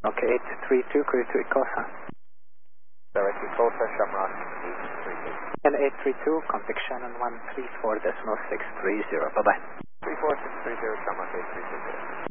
Okay, 832, clear to Ecosa. Direct Ecosa, Shamrock 832. And 832, contact Shannon 134.630. Bye-bye. 34630, Shamrock 832.